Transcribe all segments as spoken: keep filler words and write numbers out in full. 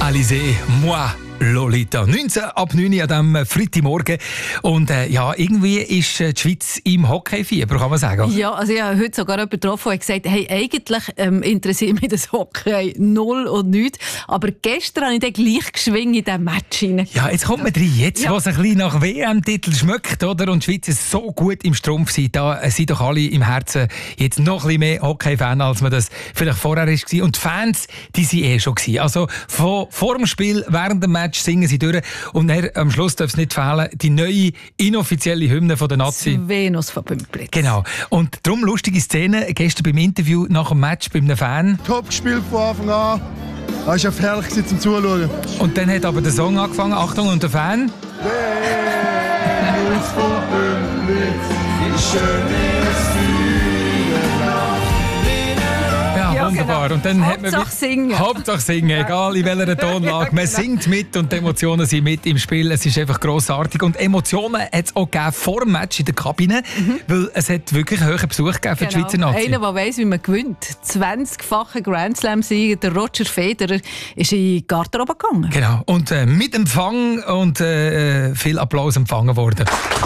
Alizé, moi, Lolita. neunzehn ab neun an diesem Freitagmorgen. Und äh, ja, irgendwie ist äh, die Schweiz im Hockeyfieber, kann man sagen. Ja, also ich habe heute sogar jemanden getroffen, der gesagt hat, hey, eigentlich ähm, interessiert mich das Hockey null und nichts. Aber gestern habe ich dann gleich geschwingt in diesen Match rein. Ja, jetzt kommt man rein. Jetzt, ja. wo es ein bisschen nach W M-Titel schmeckt, oder? Und die Schweiz ist so gut im Strumpf sind, da sind doch alle im Herzen jetzt noch ein bisschen mehr Hockey-Fan, als man das vielleicht vorher war. Und die Fans, die sind eh schon gewesen. Also von, vor dem Spiel, während dem Match singen sie durch. Und dann, am Schluss darf es nicht fehlen, die neue inoffizielle Hymne von der Nazi. Das Venus von Bümplitz. Genau. Und darum lustige Szene gestern beim Interview nach dem Match bei einem Fan. Top gespielt von Anfang an. Es war herrlich zum Zuschauen. Und dann hat aber der Song angefangen. Achtung, und der Fan. Venus von Bümplitz, wie schön ist Ja, wunderbar. Genau. Und dann Hauptsache hat man singen. Hauptsache singen, egal in welcher Tonlage. Man singt mit und die Emotionen sind mit im Spiel. Es ist einfach grossartig. Und Emotionen hat es auch gegeben vor dem Match in der Kabine, mhm. weil es hat wirklich einen hohen Besuch gegeben für genau. die Schweizer Nazi. Einer, der weiss, wie man gewinnt. zwanzigfacher Grand Slam-Sieger, der Roger Federer, ist in die Garderobe gegangen. Genau. Und äh, mit Empfang und äh, viel Applaus empfangen worden.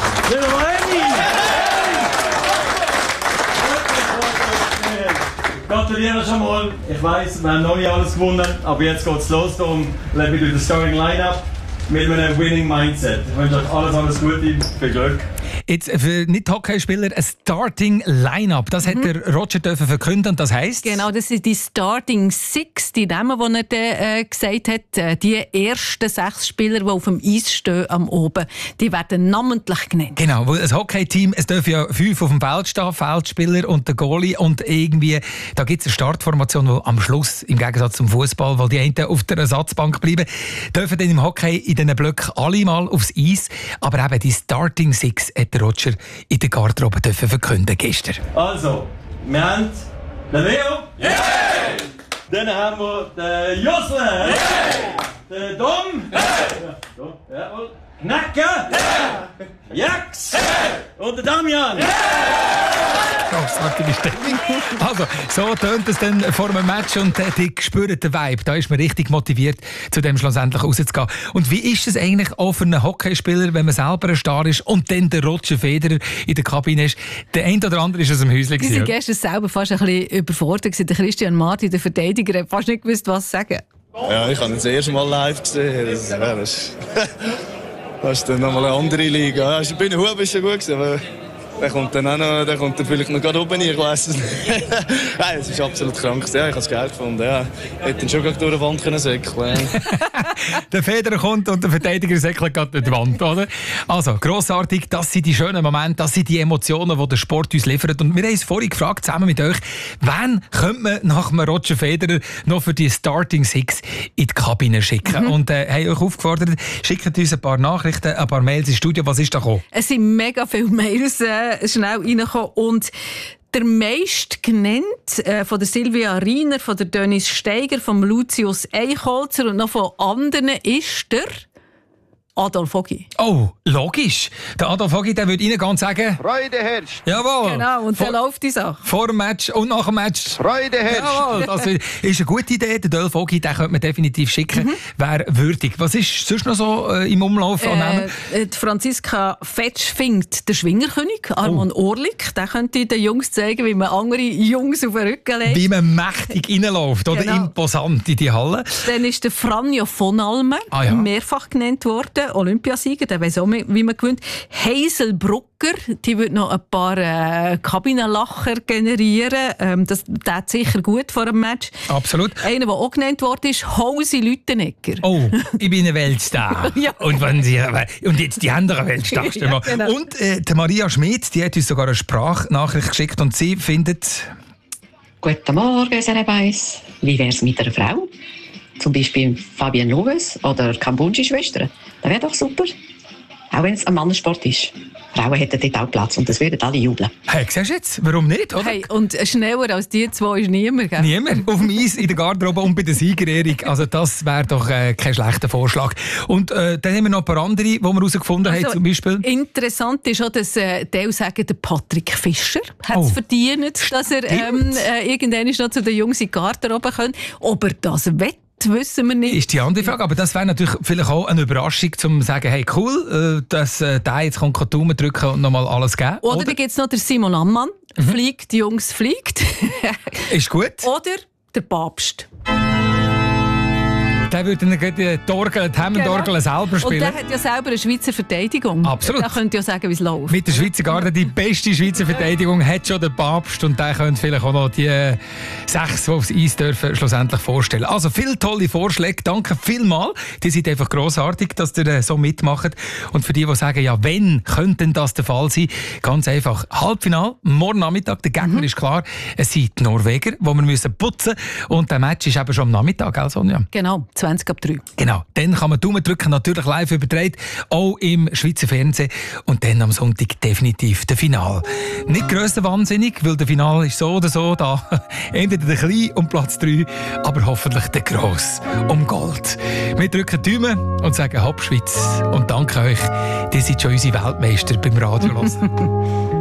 Gratuliere schon mal. Ich weiss, wir haben noch nicht alles gewonnen, aber jetzt geht's los. Darum lebe ich durch das Starting Lineup mit einem Winning Mindset. Ich wünsche euch alles, alles Gute, viel Glück. Jetzt für Nicht-Hockeyspieler ein Starting Lineup. Das mhm. hat der Roger dürfen verkünden und das heisst? Genau, das sind die Starting Six, die Namen, die er äh, gesagt hat. Äh, die ersten sechs Spieler, die auf dem Eis stehen am Oben, die werden namentlich genannt. Genau, weil ein Hockey-Team, es dürfen ja fünf auf dem Feld stehen, Feldspieler und der Goalie und irgendwie, da gibt es eine Startformation, die am Schluss, im Gegensatz zum Fußball, weil die einen auf der Ersatzbank bleiben, dürfen dann im Hockey in diesen Blöcken alle mal aufs Eis, aber eben die Starting Six hat der Roger in der Garderobe dürfen verkünden gestern. Also, wir haben den Leo. Yeah! Dann haben wir den Josle. Yeah! Den Dom. Yeah! Ja, Knacke. Yeah! Jax. Yeah! Und den Damian. Yeah! Grossartige Stimmung. Also, so tönt es dann vor einem Match und äh, die spüren den Vibe. Da ist man richtig motiviert, zu dem schlussendlich rauszugehen. Und wie ist es eigentlich auch für einen Hockeyspieler, wenn man selber ein Star ist und dann der Roger Federer in der Kabine ist? Der eine oder andere ist aus dem Häuschen. Sie waren gestern selber fast ein bisschen überfordert. Der Christian Martin, der Verteidiger, hat fast nicht gewusst, was sagen. Ja, ich habe ihn das erste Mal live gesehen. Das, ja, das, ist, das ist dann nochmal eine andere Liga. Ja, bei den Huben war schon gut gewesen, aber der kommt dann auch noch, der kommt dann vielleicht noch gerade oben, ich weiss es nicht. Nein, es ist absolut krank. Ja, ich habe es geil gefunden. Ja. Ich hätte ihn schon durch die Wand können säckeln. Der Federer kommt und der Verteidiger säckelt gerade durch die Wand, oder? Also, grossartig, das sind die schönen Momente, das sind die Emotionen, die der Sport uns liefert. Und wir haben uns vorhin gefragt, zusammen mit euch, wen könnte man nach dem Roger Federer noch für die Starting Six in die Kabine schicken? Mhm. Und äh, haben euch aufgefordert, schickt uns ein paar Nachrichten, ein paar Mails ins Studio. Was ist da gekommen? Es sind mega viele Mails äh, schnell reingekommen und der meist genannt äh, von der Silvia Riener, von der Dennis Steiger, von Lucius Eichholzer und noch von anderen ist der Adolf Ogi. Oh, logisch. Der Adolf Ogi, der würde Ihnen ganz sagen... Freude herrscht. Jawohl. Genau, und vor, dann läuft die Sache. Vor dem Match und nach dem Match. Freude herrscht. Jawohl, das ist eine gute Idee. Der Adolf Ogi, den könnte man definitiv schicken. Mhm. Wäre würdig. Was ist sonst noch so äh, im Umlauf? Äh, die Franziska Fetsch findet der Schwingerkönig, Armand oh. Orlik. Der könnte den Jungs zeigen, wie man andere Jungs auf den Rücken legt. Wie man mächtig reinläuft oder genau. Imposant in die Halle. Dann ist der Franjo von Almen ah, ja. mehrfach genannt worden. Olympiasieger, der weiss auch, wie man gewinnt. Hazel Brucker, die wird noch ein paar äh, Kabinenlacher generieren. Ähm, das tut sicher gut vor dem Match. Absolut. Einer, der auch genannt worden ist, Hausi Lüttenegger. Oh, ich bin ein Weltstar. Ja. Und, wenn Sie, und jetzt die anderen Weltstars. Ja, genau. Und äh, die Maria Schmidt, die hat uns sogar eine Sprachnachricht geschickt und sie findet... Guten Morgen, Serebais. Wie wäre es mit einer Frau? Zum Beispiel Fabienne Loves oder Kambunji-Schwestern. Das wäre doch super. Auch wenn es ein Mannensport ist. Frauen hätten dort auch Platz und das würden alle jubeln. Hey, siehst du jetzt? Warum nicht, oder? Hey, und schneller als die zwei ist niemand, gell? Niemand. Auf dem Eis, in der Garderobe und bei der Siegerehrung. Also das wäre doch äh, kein schlechter Vorschlag. Und äh, dann haben wir noch ein paar andere, die wir herausgefunden also, haben, zum Beispiel. Interessant ist auch, dass äh, die sagen, der Patrick Fischer hat es oh. verdient, dass er ähm, äh, irgendwann noch zu den Jungs in die Garderobe kommt. Ob er das wett wissen wir nicht. Ist die andere Frage, aber das wäre natürlich vielleicht auch eine Überraschung, um zu sagen, hey cool, äh, dass äh, der jetzt kommt, kann Daumen drücken und nochmal alles geben. Oder, Oder? dann gibt es noch den Simon Ammann, mhm. fliegt, Jungs, fliegt. Ist gut. Oder der Papst. Der würde dann die Orgel, die Hammond-Orgel Genau. selber spielen. Und der hat ja selber eine Schweizer Verteidigung. Absolut. Der könnte ja sagen, wie es läuft. Mit der Schweizer Garde die beste Schweizer Verteidigung hat schon der Papst und der könnte vielleicht auch noch die äh, sechs, die aufs Eis dürfen, schlussendlich vorstellen. Also viele tolle Vorschläge, danke vielmals. Die sind einfach grossartig, dass ihr äh, so mitmacht. Und für die, die sagen, ja, wenn könnte denn das der Fall sein? Ganz einfach, Halbfinale, morgen Nachmittag, der Gegner mhm. ist klar. Es sind die Norweger, die wir müssen putzen müssen. Und der Match ist eben schon am Nachmittag, gell, Sonja? Genau, zwanzig ab drei. Genau, dann kann man Daumen drücken, natürlich live übertragen, auch im Schweizer Fernsehen. Und dann am Sonntag definitiv der Finale. Nicht grössenwahnsinnig, weil der Finale ist so oder so da. Entweder der Kleine um Platz drei, aber hoffentlich der Gross um Gold. Wir drücken Daumen und sagen Hopp Schweiz. Und danke euch, ihr seid schon unsere Weltmeister beim Radio hören.